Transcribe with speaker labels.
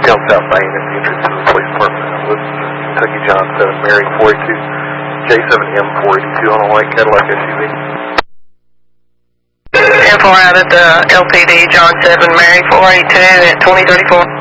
Speaker 1: down South Main at the entrance to the police department. Kentucky John 7, Mary 482, J7M 482 on a white Cadillac SUV.
Speaker 2: 10-4 out at the LPD, John 7, Mary 482 at 2034.